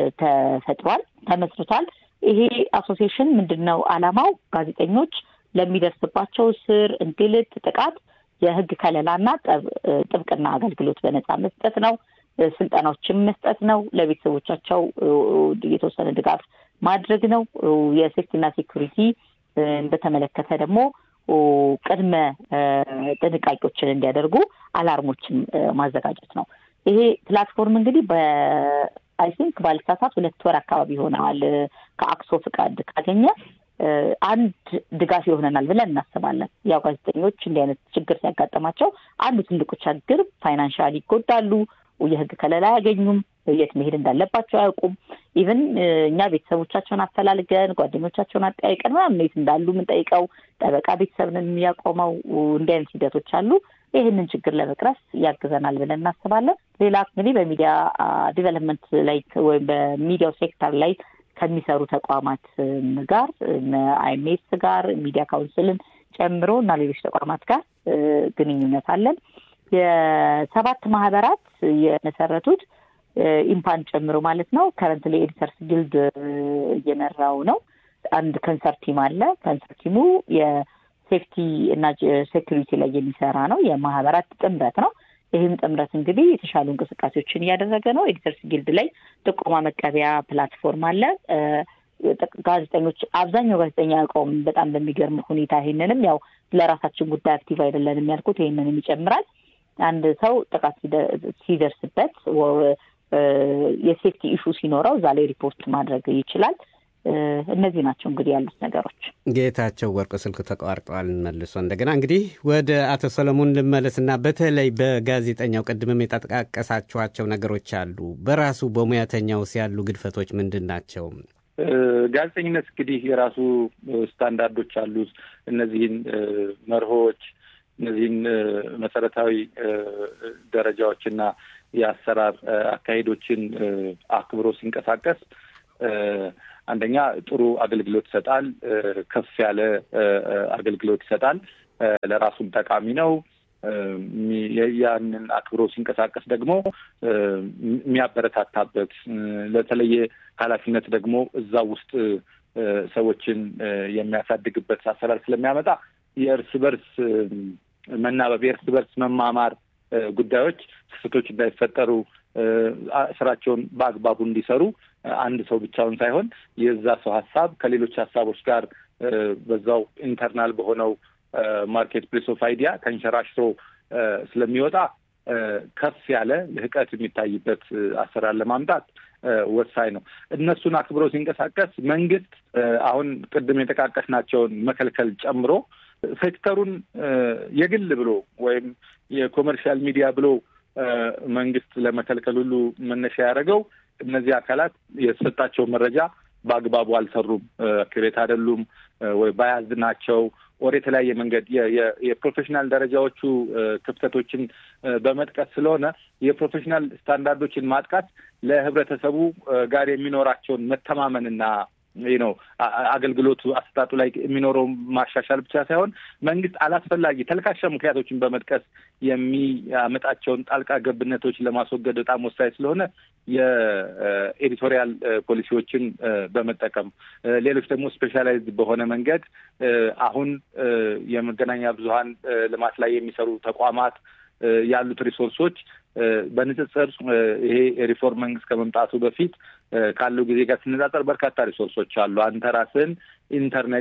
Speaker 3: ተመስርቷል። ይሄ አሶሲዬሽን ምንድነው ዓላማው? ጋዜጠኞች ለሚደርስባቸው እስር፣ እንግልት፣ ጥቃት የህግ ከለላና ጥብቅና አገልግሎት በነጻ መስጠት ነው። ስልጠናዎችን መስጠት ነው። ለቤተሰቦቻቸው የተወሰነ ድጋፍ ማድረግ ነው። የሴፍቲና ሴኩሪቲ በተመለከተ ደግሞ ቅድመ ጥንቃቄዎችን እንዲያደርጉ አላርሞችን ማዘጋጀት ነው። ይሄ ፕላትፎርም እንግዲህ አይ ቲንክ ባልሳሳት 2 ወር አካባቢ ሆነዋል ከአክሶ ፍቃድ ካገኘ አንድ ድጋፍ ይሆነናል ብለን እናስባለን። ያው ጋዜጠኞች እንዲህ አይነት ችግር ሲያጋጥማቸው አንዱ ትልቁ ችግር ፋይናንሻሊ ይጎዳሉ። የህግ ከለላ አያገኙም። የት መሄድ እንዳለባቸው አያውቁም። ኢቭን እኛ ቤተሰቦቻቸውን አፈላልገን ጓደኞቻቸውን አጠያይቀን ምናምን የት እንዳሉ የምንጠይቀው ጠበቃ ቤተሰብን የሚያቆመው እንዲህ አይነት ሂደቶች አሉ። ይህንን ችግር ለመቅረፍ ያግዘናል ብለን እናስባለን። ሌላ እንግዲህ በሚዲያ ዲቨሎፕመንት ላይ ወይም በሚዲያው ሴክተር ላይ ከሚሰሩ ተቋማት ጋር አይኤምኤስ ጋር ሚዲያ ካውንስልን ጨምሮ እና ሌሎች ተቋማት ጋር ግንኙነት አለን። የ7 ማህበራት የመሰረቱት ኢምፓን ጨምሮ ማለት ነው። ከረንትሊ ኤዲተርስ ጊልድ እየመራው ነው። አንድ ከንሰር ቲም አለ። ከንሰር ቲሙ የሴፍቲ እና ሴኩሪቲ ላይ የሚሰራ ነው። የማህበራት ጥምረት ነው። ይህም ጥምረት እንግዲህ የተሻሉ እንቅስቃሴዎችን እያደረገ ነው። ኤዲተርስ ጊልድ ላይ ጥቆማ መቀበያ ፕላትፎርም አለ። ጋዜጠኞች አብዛኛው ጋዜጠኛ ያውቀውም በጣም በሚገርም ሁኔታ ይሄንንም ያው ለራሳችን ጉዳይ አክቲቭ አይደለንም ያልኩት ይሄንንም ይጨምራል። አንድ ሰው ጥቃት ሲደርስበት የሴፍቲ ኢሹ ሲኖረው እዛ ላይ ሪፖርት ማድረግ ይችላል። እነዚህ ናቸው እንግዲህ ያሉት ነገሮች።
Speaker 2: ጌታቸው ወርቁ ስልክ ተቋርጧል። መልሶ እንደገና እንግዲህ ወደ አቶ ሰለሞን ልመለስና በተለይ በጋዜጠኛው ቅድምም የጠቃቀሳችኋቸው ነገሮች አሉ። በራሱ በሙያተኛው ያሉ ግድፈቶች ምንድን ናቸው?
Speaker 1: ጋዜጠኝነት እንግዲህ የራሱ ስታንዳርዶች አሉት። እነዚህን መርሆች እነዚህን መሰረታዊ ደረጃዎችና የአሰራር አካሄዶችን አክብሮ ሲንቀሳቀስ አንደኛ ጥሩ አገልግሎት ይሰጣል፣ ከፍ ያለ አገልግሎት ይሰጣል፣ ለራሱም ጠቃሚ ነው። ያንን አክብሮ ሲንቀሳቀስ ደግሞ የሚያበረታታበት ለተለየ ኃላፊነት ደግሞ እዛ ውስጥ ሰዎችን የሚያሳድግበት አሰራር ስለሚያመጣ የእርስ በርስ መናበብ፣ የእርስ በርስ መማማር ጉዳዮች ስህተቶች እንዳይፈጠሩ ስራቸውን በአግባቡ እንዲሰሩ አንድ ሰው ብቻውን ሳይሆን የዛ ሰው ሀሳብ ከሌሎች ሀሳቦች ጋር በዛው ኢንተርናል በሆነው ማርኬት ፕሌስ ኦፍ አይዲያ ተንሸራሽሮ ስለሚወጣ ከፍ ያለ ልህቀት የሚታይበት አሰራር ለማምጣት ወሳኝ ነው። እነሱን አክብሮ ሲንቀሳቀስ መንግስት አሁን ቅድም የጠቃቀስናቸውን መከልከል ጨምሮ ሴክተሩን የግል ብሎ ወይም የኮመርሻል ሚዲያ ብሎ መንግስት ለመከልከል ሁሉ መነሻ ያደረገው እነዚህ አካላት የተሰጣቸው መረጃ በአግባቡ አልሰሩም፣ አክሬት አይደሉም ወይ ባያዝ ናቸው ወደ የተለያየ መንገድ የፕሮፌሽናል ደረጃዎቹ ክፍተቶችን በመጥቀስ ስለሆነ የፕሮፌሽናል ስታንዳርዶችን ማጥቃት ለህብረተሰቡ ጋር የሚኖራቸውን መተማመንና ነው አገልግሎቱ አሰጣጡ ላይ የሚኖረው ማሻሻል ብቻ ሳይሆን መንግስት አላስፈላጊ ተልካሻ ምክንያቶችን በመጥቀስ የሚያመጣቸውን ጣልቃ ገብነቶች ለማስወገድ በጣም ወሳኝ ስለሆነ የኤዲቶሪያል ፖሊሲዎችን በመጠቀም ሌሎች ደግሞ ስፔሻላይዝድ በሆነ መንገድ አሁን የመገናኛ ብዙኃን ልማት ላይ የሚሰሩ ተቋማት ያሉት ሪሶርሶች በንጽጽር ይሄ ሪፎርም መንግስት ከመምጣቱ በፊት ካለው ጊዜ ጋር ሲነጻጸር በርካታ ሪሶርሶች አሉ። አንተ ራስን ኢንተርናሊ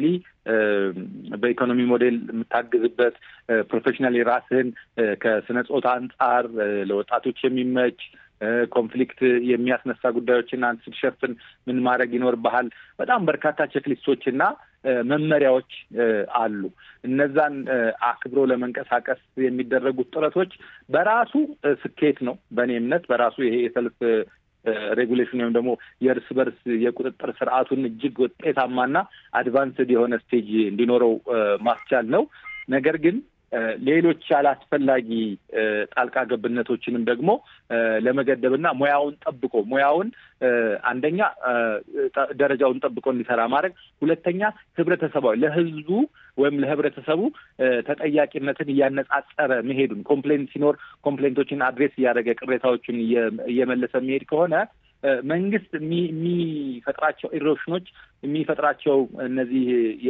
Speaker 1: በኢኮኖሚ ሞዴል የምታግዝበት ፕሮፌሽናሊ ራስህን ከስነ ጾታ አንጻር ለወጣቶች የሚመች ኮንፍሊክት የሚያስነሳ ጉዳዮችን አንተ ስትሸፍን ምን ማድረግ ይኖርብሃል? በጣም በርካታ ቼክሊስቶችና መመሪያዎች አሉ። እነዛን አክብሮ ለመንቀሳቀስ የሚደረጉት ጥረቶች በራሱ ስኬት ነው። በእኔ እምነት በራሱ ይሄ የሰልፍ ሬጉሌሽን ወይም ደግሞ የእርስ በርስ የቁጥጥር ስርዓቱን እጅግ ውጤታማና አድቫንስድ የሆነ ስቴጅ እንዲኖረው ማስቻል ነው። ነገር ግን ሌሎች አላስፈላጊ ጣልቃ ገብነቶችንም ደግሞ ለመገደብና ሙያውን አንደኛ ደረጃውን ጠብቆ እንዲሰራ ማድረግ፣ ሁለተኛ ህብረተሰባዊ ለህዝቡ ወይም ለህብረተሰቡ ተጠያቂነትን እያነጻጸረ መሄዱን ኮምፕሌንት ሲኖር ኮምፕሌንቶችን አድሬስ እያደረገ ቅሬታዎችን እየመለሰ መሄድ ከሆነ መንግስት የሚፈጥራቸው ኢሮሽኖች የሚፈጥራቸው እነዚህ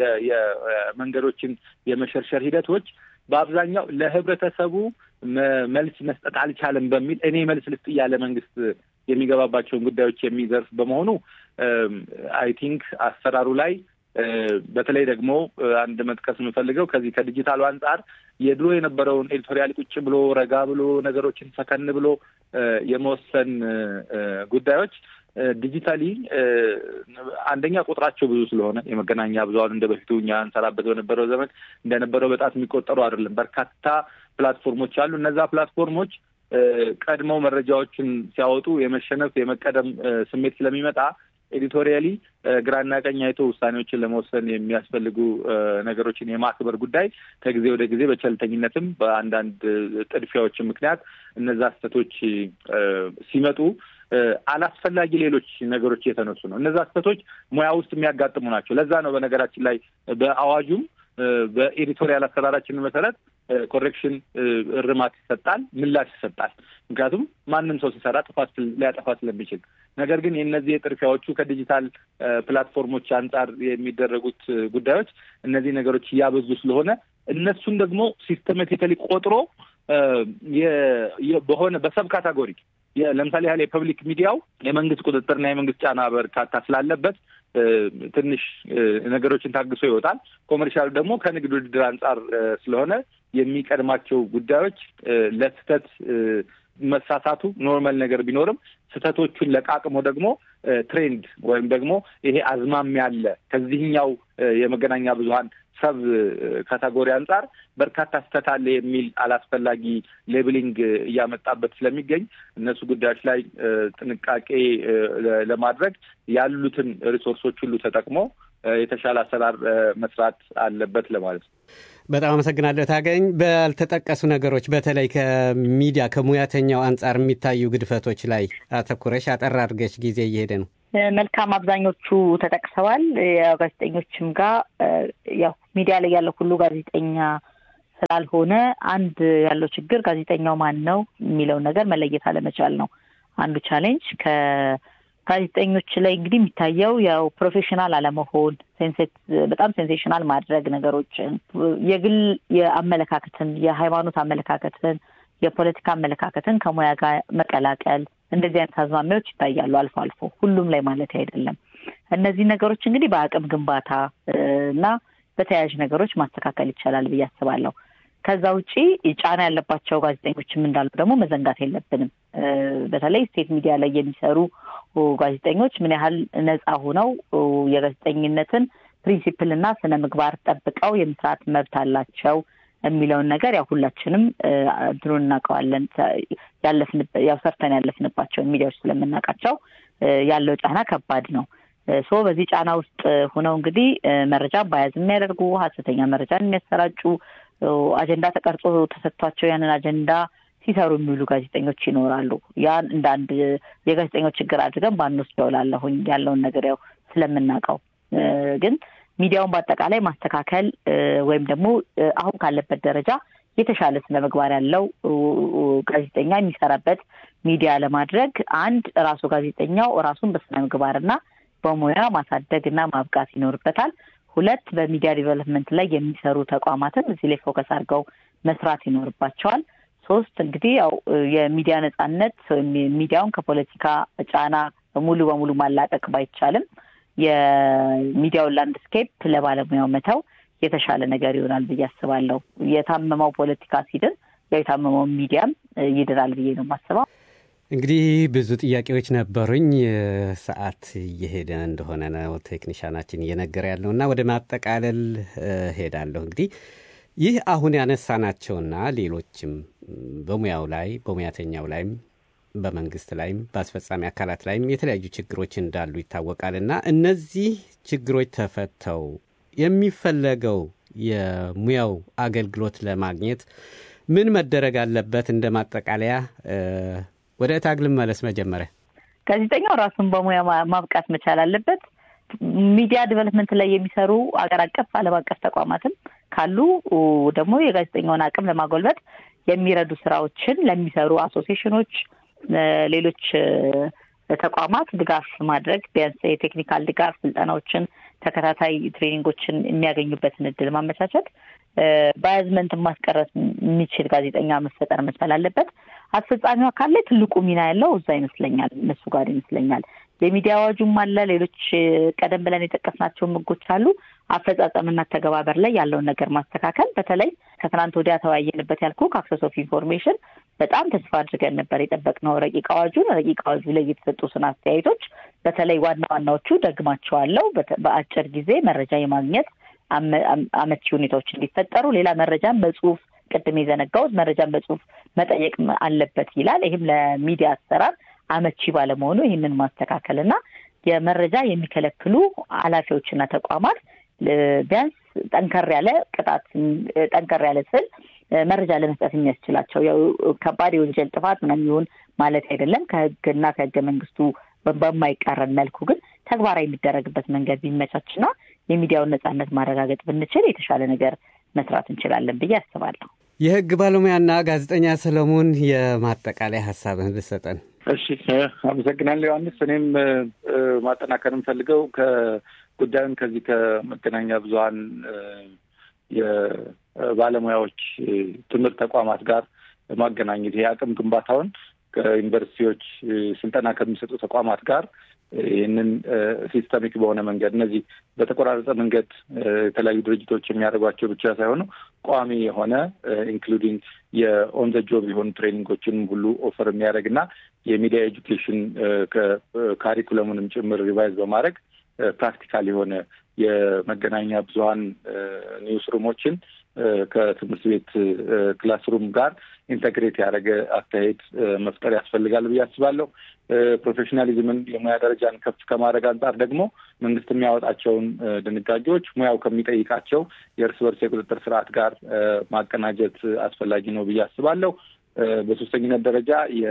Speaker 1: የመንገዶችን የመሸርሸር ሂደቶች በአብዛኛው ለህብረተሰቡ መልስ መስጠት አልቻለም በሚል እኔ መልስ ልስጥ እያለ መንግስት የሚገባባቸውን ጉዳዮች የሚዘርፍ በመሆኑ አይ ቲንክ አሰራሩ ላይ በተለይ ደግሞ አንድ መጥቀስ የምፈልገው ከዚህ ከዲጂታሉ አንጻር የድሮ የነበረውን ኤዲቶሪያል ቁጭ ብሎ ረጋ ብሎ ነገሮችን ሰከን ብሎ የመወሰን ጉዳዮች ዲጂታሊ አንደኛ ቁጥራቸው ብዙ ስለሆነ የመገናኛ ብዙኃን እንደ በፊቱ እኛ እንሰራበት በነበረው ዘመን እንደነበረው በጣት የሚቆጠሩ አይደለም። በርካታ ፕላትፎርሞች አሉ። እነዛ ፕላትፎርሞች ቀድመው መረጃዎችን ሲያወጡ የመሸነፍ የመቀደም ስሜት ስለሚመጣ ኤዲቶሪያሊ ግራና ቀኝ አይቶ ውሳኔዎችን ለመወሰን የሚያስፈልጉ ነገሮችን የማክበር ጉዳይ ከጊዜ ወደ ጊዜ በቸልተኝነትም በአንዳንድ ጥድፊያዎች ምክንያት እነዛ ስህተቶች ሲመጡ አላስፈላጊ ሌሎች ነገሮች የተነሱ ነው። እነዛ ስህተቶች ሙያ ውስጥ የሚያጋጥሙ ናቸው። ለዛ ነው በነገራችን ላይ በአዋጁም በኤዲቶሪያል አሰራራችን መሰረት ኮሬክሽን እርማት ይሰጣል፣ ምላሽ ይሰጣል። ምክንያቱም ማንም ሰው ሲሰራ ጥፋት ሊያጠፋ ስለሚችል። ነገር ግን የእነዚህ የጥርፊያዎቹ ከዲጂታል ፕላትፎርሞች አንጻር የሚደረጉት ጉዳዮች እነዚህ ነገሮች እያበዙ ስለሆነ እነሱን ደግሞ ሲስተማቲካሊ ቆጥሮ በሆነ በሰብ ካታጎሪ ለምሳሌ ያህል የፐብሊክ ሚዲያው የመንግስት ቁጥጥርና የመንግስት ጫና በርካታ ስላለበት ትንሽ ነገሮችን ታግሶ ይወጣል። ኮመርሻል ደግሞ ከንግድ ውድድር አንጻር ስለሆነ የሚቀድማቸው ጉዳዮች ለስህተት መሳሳቱ ኖርማል ነገር ቢኖርም ስህተቶቹን ለቃቅሞ ደግሞ ትሬንድ ወይም ደግሞ ይሄ አዝማሚያ አለ ከዚህኛው የመገናኛ ብዙኃን ሰብ ካቴጎሪ አንፃር በርካታ ስህተት አለ የሚል አላስፈላጊ ሌብሊንግ እያመጣበት ስለሚገኝ እነሱ ጉዳዮች ላይ ጥንቃቄ ለማድረግ ያሉትን ሪሶርሶች ሁሉ ተጠቅሞ የተሻለ አሰራር መስራት አለበት ለማለት ነው።
Speaker 2: በጣም አመሰግናለሁ ታገኝ። ባልተጠቀሱ ነገሮች በተለይ ከሚዲያ ከሙያተኛው አንጻር የሚታዩ ግድፈቶች ላይ አተኩረሽ አጠር አድርገሽ ጊዜ እየሄደ ነው።
Speaker 3: መልካም አብዛኞቹ ተጠቅሰዋል። ጋዜጠኞችም ጋር ያው ሚዲያ ላይ ያለው ሁሉ ጋዜጠኛ ስላልሆነ አንድ ያለው ችግር ጋዜጠኛው ማን ነው የሚለው ነገር መለየት አለመቻል ነው አንዱ ቻሌንጅ። ከጋዜጠኞች ላይ እንግዲህ የሚታየው ያው ፕሮፌሽናል አለመሆን፣ በጣም ሴንሴሽናል ማድረግ ነገሮችን፣ የግል የአመለካከትን፣ የሃይማኖት አመለካከትን፣ የፖለቲካ አመለካከትን ከሙያ ጋር መቀላቀል፣ እንደዚህ አይነት አዝማሚያዎች ይታያሉ አልፎ አልፎ፣ ሁሉም ላይ ማለት አይደለም። እነዚህ ነገሮች እንግዲህ በአቅም ግንባታ እና በተያያዥ ነገሮች ማስተካከል ይቻላል ብዬ አስባለሁ። ከዛ ውጪ ጫና ያለባቸው ጋዜጠኞችም እንዳሉ ደግሞ መዘንጋት የለብንም። በተለይ ስቴት ሚዲያ ላይ የሚሰሩ ጋዜጠኞች ምን ያህል ነፃ ሆነው የጋዜጠኝነትን ፕሪንሲፕል እና ስነ ምግባር ጠብቀው የመስራት መብት አላቸው የሚለውን ነገር ያው ሁላችንም እንትኑን እናውቀዋለን። ያው ሰርተን ያለፍንባቸው ሚዲያዎች ስለምናውቃቸው ያለው ጫና ከባድ ነው። በዚህ ጫና ውስጥ ሆነው እንግዲህ መረጃ ባያዝ የሚያደርጉ ሀሰተኛ መረጃን የሚያሰራጩ አጀንዳ ተቀርጾ ተሰጥቷቸው ያንን አጀንዳ ሲሰሩ የሚውሉ ጋዜጠኞች ይኖራሉ። ያን እንደ አንድ የጋዜጠኞች ችግር አድርገን ባንወስደው እላለሁኝ ያለውን ነገር ያው ስለምናውቀው። ግን ሚዲያውን በአጠቃላይ ማስተካከል ወይም ደግሞ አሁን ካለበት ደረጃ የተሻለ ስነ ምግባር ያለው ጋዜጠኛ የሚሰራበት ሚዲያ ለማድረግ አንድ ራሱ ጋዜጠኛው ራሱን በስነ ምግባርና በሙያ ማሳደግና ማብቃት ይኖርበታል። ሁለት በሚዲያ ዲቨሎፕመንት ላይ የሚሰሩ ተቋማትን እዚህ ላይ ፎከስ አድርገው መስራት ይኖርባቸዋል። ሶስት እንግዲህ ያው የሚዲያ ነጻነት ሚዲያውን ከፖለቲካ ጫና ሙሉ በሙሉ ማላቀቅ ባይቻልም የሚዲያውን ላንድስኬፕ ለባለሙያው መተው የተሻለ ነገር ይሆናል ብዬ አስባለሁ። የታመመው ፖለቲካ ሲድን ያው የታመመው ሚዲያም ይድራል ብዬ ነው የማስበው።
Speaker 2: እንግዲህ ብዙ ጥያቄዎች ነበሩኝ። ሰዓት እየሄደ እንደሆነ ነው ቴክኒሻናችን እየነገረ ያለውና ወደ ማጠቃለል ሄዳለሁ። እንግዲህ ይህ አሁን ያነሳናቸውና ሌሎችም በሙያው ላይ በሙያተኛው ላይም በመንግስት ላይም በአስፈጻሚ አካላት ላይም የተለያዩ ችግሮች እንዳሉ ይታወቃልና እነዚህ ችግሮች ተፈተው የሚፈለገው የሙያው አገልግሎት ለማግኘት ምን መደረግ አለበት? እንደ ማጠቃለያ ወደ ታግል መለስ መጀመሪያ
Speaker 3: ጋዜጠኛው ራሱን በሙያ ማብቃት መቻል አለበት። ሚዲያ ዲቨሎፕመንት ላይ የሚሰሩ አገር አቀፍ ዓለም አቀፍ ተቋማትም ካሉ ደግሞ የጋዜጠኛውን አቅም ለማጎልበት የሚረዱ ስራዎችን ለሚሰሩ አሶሲዬሽኖች፣ ሌሎች ተቋማት ድጋፍ ማድረግ፣ ቢያንስ የቴክኒካል ድጋፍ ስልጠናዎችን፣ ተከታታይ ትሬኒንጎችን የሚያገኙበትን እድል ማመቻቸት፣ ባያዝመንት ማስቀረት የሚችል ጋዜጠኛ መፈጠር መቻል አለበት። አስፈጻሚው አካል ላይ ትልቁ ሚና ያለው እዛ ይመስለኛል፣ እነሱ ጋር ይመስለኛል። የሚዲያ አዋጁም አለ፣ ሌሎች ቀደም ብለን የጠቀስናቸው ህጎች አሉ። አፈጻጸምና ተገባበር ላይ ያለውን ነገር ማስተካከል፣ በተለይ ከትናንት ወዲያ ተወያየንበት ያልኩ ከአክሰስ ኦፍ ኢንፎርሜሽን በጣም ተስፋ አድርገን ነበር የጠበቅነው ረቂቅ አዋጁ ላይ የተሰጡትን አስተያየቶች በተለይ ዋና ዋናዎቹ ደግማቸዋለሁ። በአጭር ጊዜ መረጃ የማግኘት አመቺ ሁኔታዎች እንዲፈጠሩ፣ ሌላ መረጃን በጽሁፍ ቅድም የዘነጋሁት መረጃን በጽሁፍ መጠየቅ አለበት ይላል። ይህም ለሚዲያ አሰራር አመቺ ባለመሆኑ ይህንን ማስተካከልና የመረጃ የሚከለክሉ ኃላፊዎችና ተቋማት ቢያንስ ጠንከር ያለ ቅጣት፣ ጠንከር ያለ ስል መረጃ ለመስጠት የሚያስችላቸው ያው ከባድ የወንጀል ጥፋት ምንም ይሁን ማለት አይደለም። ከህግና ከህገ መንግስቱ በማይቃረን መልኩ ግን ተግባራዊ የሚደረግበት መንገድ ቢመቻችና የሚዲያውን ነጻነት ማረጋገጥ ብንችል የተሻለ ነገር መስራት እንችላለን ብዬ አስባለሁ።
Speaker 2: የህግ ባለሙያና ጋዜጠኛ ሰለሞን የማጠቃለያ ሀሳብህን ብትሰጠን።
Speaker 1: እሺ፣ አመሰግናለሁ ዮሐንስ። እኔም ማጠናከር የምፈልገው ከጉዳዩን ከዚህ ከመገናኛ ብዙኃን የባለሙያዎች ትምህርት ተቋማት ጋር ማገናኘት የአቅም ግንባታውን ከዩኒቨርሲቲዎች ስልጠና ከሚሰጡ ተቋማት ጋር ይህንን ሲስተሚክ በሆነ መንገድ እነዚህ በተቆራረጠ መንገድ የተለያዩ ድርጅቶች የሚያደርጓቸው ብቻ ሳይሆኑ ቋሚ የሆነ ኢንክሉዲንግ የኦን ዘ ጆብ የሆኑ ትሬኒንጎችን ሁሉ ኦፈር የሚያደርግና የሚዲያ ኤጁኬሽን ካሪኩለሙንም ጭምር ሪቫይዝ በማድረግ ፕራክቲካል የሆነ የመገናኛ ብዙኃን ኒውስ ሩሞችን ከትምህርት ቤት ክላስሩም ጋር ኢንተግሬት ያደረገ አካሄድ መፍጠር ያስፈልጋል ብዬ አስባለሁ። ፕሮፌሽናሊዝምን የሙያ ደረጃን ከፍ ከማድረግ አንጻር ደግሞ መንግስት የሚያወጣቸውን ድንጋጌዎች ሙያው ከሚጠይቃቸው የእርስ በርስ የቁጥጥር ስርዓት ጋር ማቀናጀት አስፈላጊ ነው ብዬ አስባለሁ። በሶስተኝነት ደረጃ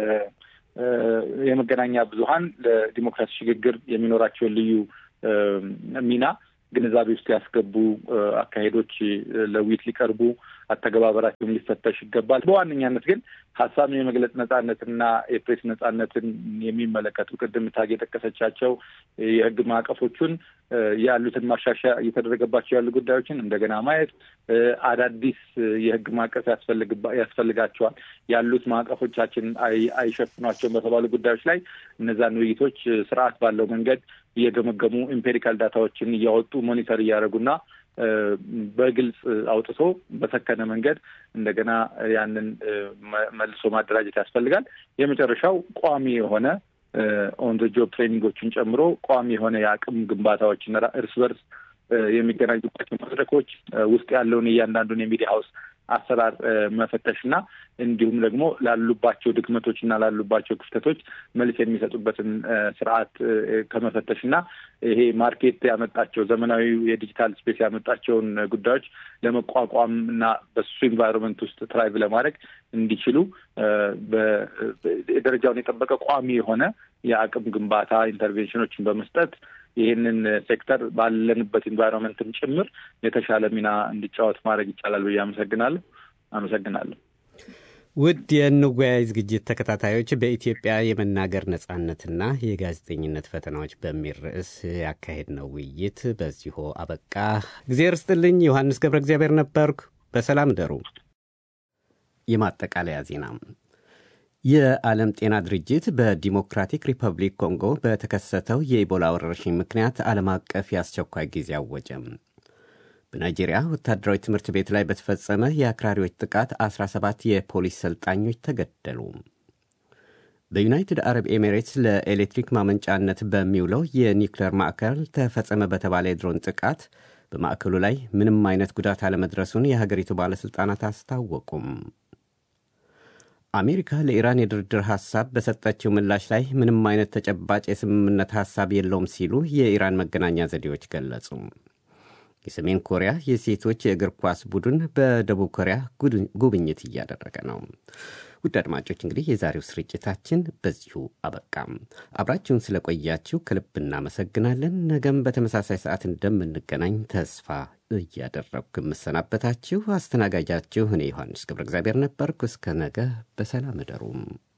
Speaker 1: የመገናኛ ብዙኃን ለዲሞክራሲ ሽግግር የሚኖራቸውን ልዩ ሚና ግንዛቤ ውስጥ ያስገቡ አካሄዶች ለውይይት ሊቀርቡ አተገባበራቸውም ሊፈተሽ ይገባል። በዋነኛነት ግን ሀሳብን የመግለጽ ነጻነትና የፕሬስ ነጻነትን የሚመለከቱ ቅድም ታጌ የጠቀሰቻቸው የህግ ማዕቀፎቹን ያሉትን ማሻሻያ እየተደረገባቸው ያሉ ጉዳዮችን እንደገና ማየት፣ አዳዲስ የህግ ማዕቀፍ ያስፈልጋቸዋል ያሉት ማዕቀፎቻችን አይሸፍኗቸውም በተባሉ ጉዳዮች ላይ እነዛን ውይይቶች ስርዓት ባለው መንገድ እየገመገሙ ኢምፔሪካል ዳታዎችን እያወጡ ሞኒተር እያደረጉና በግልጽ አውጥቶ በሰከነ መንገድ እንደገና ያንን መልሶ ማደራጀት ያስፈልጋል። የመጨረሻው ቋሚ የሆነ ኦን ዘ ጆብ ትሬኒንጎችን ጨምሮ ቋሚ የሆነ የአቅም ግንባታዎችን እርስ በርስ የሚገናኙባቸው መድረኮች ውስጥ ያለውን እያንዳንዱን የሚዲያ ሀውስ አሰራር መፈተሽና እንዲሁም ደግሞ ላሉባቸው ድክመቶችና ላሉባቸው ክፍተቶች መልስ የሚሰጡበትን ስርዓት ከመፈተሽና ይሄ ማርኬት ያመጣቸው ዘመናዊ የዲጂታል ስፔስ ያመጣቸውን ጉዳዮች ለመቋቋም እና በሱ ኢንቫይሮንመንት ውስጥ ትራይቭ ለማድረግ እንዲችሉ ደረጃውን የጠበቀ ቋሚ የሆነ የአቅም ግንባታ ኢንተርቬንሽኖችን በመስጠት ይህንን ሴክተር ባለንበት ኢንቫይሮንመንትም ጭምር የተሻለ ሚና እንዲጫወት ማድረግ ይቻላል ብዬ አመሰግናለሁ።
Speaker 2: ውድ የእንወያይ ዝግጅት ተከታታዮች በኢትዮጵያ የመናገር ነጻነትና የጋዜጠኝነት ፈተናዎች በሚል ርዕስ ያካሄድነው ውይይት በዚሁ አበቃ። እግዚአብሔር ይስጥልኝ። ዮሐንስ ገብረ እግዚአብሔር ነበርኩ። በሰላም ደሩ። የማጠቃለያ ዜና። የዓለም ጤና ድርጅት በዲሞክራቲክ ሪፐብሊክ ኮንጎ በተከሰተው የኢቦላ ወረርሽኝ ምክንያት ዓለም አቀፍ የአስቸኳይ ጊዜ አወጀ። በናይጄሪያ ወታደራዊ ትምህርት ቤት ላይ በተፈጸመ የአክራሪዎች ጥቃት 17 የፖሊስ ሰልጣኞች ተገደሉ። በዩናይትድ አረብ ኤሚሬትስ ለኤሌክትሪክ ማመንጫነት በሚውለው የኒውክሌር ማዕከል ተፈጸመ በተባለ የድሮን ጥቃት በማዕከሉ ላይ ምንም አይነት ጉዳት አለመድረሱን የሀገሪቱ ባለሥልጣናት አስታወቁም። አሜሪካ ለኢራን የድርድር ሐሳብ በሰጠችው ምላሽ ላይ ምንም አይነት ተጨባጭ የስምምነት ሐሳብ የለውም ሲሉ የኢራን መገናኛ ዘዴዎች ገለጹ። የሰሜን ኮሪያ የሴቶች የእግር ኳስ ቡድን በደቡብ ኮሪያ ጉብኝት እያደረገ ነው። ውድ አድማጮች እንግዲህ የዛሬው ስርጭታችን በዚሁ አበቃም። አብራችሁን ስለቆያችሁ ከልብ እናመሰግናለን። ነገም በተመሳሳይ ሰዓት እንደምንገናኝ ተስፋ እያደረግኩ የምሰናበታችሁ አስተናጋጃችሁ እኔ ዮሐንስ ገብረ እግዚአብሔር ነበርኩ። እስከ ነገ በሰላም እደሩም።